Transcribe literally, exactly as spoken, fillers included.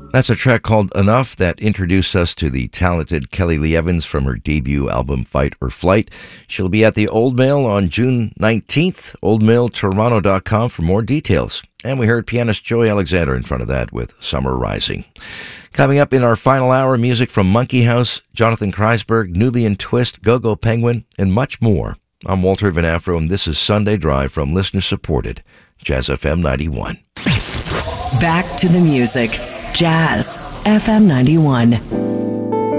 That's a track called Enough that introduced us to the talented Kelly Lee Evans from her debut album Fight or Flight. She'll be at the Old Mail on June nineteenth, old mail toronto dot com for more details. And we heard pianist Joey Alexander in front of that with Summer Rising. Coming up in our final hour, music from Monkey House, Jonathan Kreisberg, Nubian Twist, Go-Go Penguin, and much more. I'm Walter Van Afro, and this is Sunday Drive from listener-supported Jazz F M ninety-one. Back to the music. Jazz F M ninety-one.